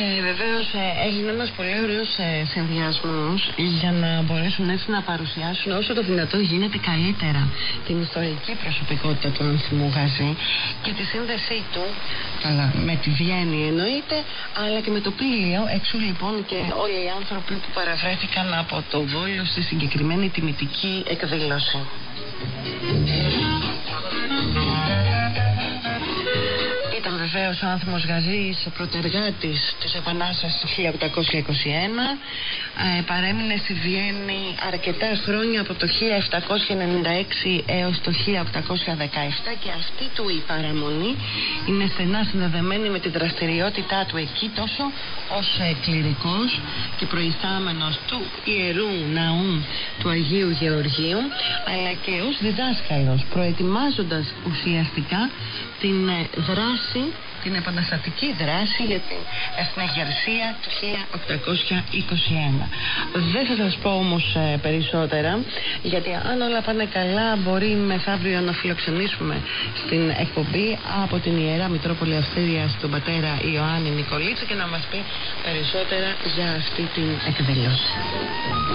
Βεβαίως έγινε ένας πολύ ωραίος συνδυασμός για να μπορέσουν έτσι να παρουσιάσουν όσο το δυνατόν γίνεται καλύτερα την ιστορική προσωπικότητα του Άνθιμου Γαζή και τη σύνδεσή του, καλά, με τη Βιέννη εννοείται, αλλά και με το πλοίο. Εξού λοιπόν και όλοι οι άνθρωποι που παραβρέθηκαν από το Βόλο στη συγκεκριμένη τιμητική εκδήλωση. Ήταν βεβαίως ο Άνθιμος Γαζής πρωτεργάτης της Επανάστασης του 1821. Παρέμεινε στη Βιέννη αρκετά χρόνια, από το 1796 έως το 1817, και αυτή του η παραμονή είναι στενά συνδεδεμένη με τη δραστηριότητά του εκεί, τόσο ως κληρικός και προϊστάμενος του Ιερού Ναού του Αγίου Γεωργίου, αλλά και ως διδάσκαλος, προετοιμάζοντας ουσιαστικά την δράση, την επαναστατική δράση για την εθνεγερσία του 1821. Δεν θα σας πω όμως περισσότερα, γιατί αν όλα πάνε καλά μπορεί μεθαύριο να φιλοξενήσουμε στην εκπομπή από την Ιερά Μητρόπολη Αυστρίας τον πατέρα Ιωάννη Νικολίτση και να μας πει περισσότερα για αυτή την εκδήλωση.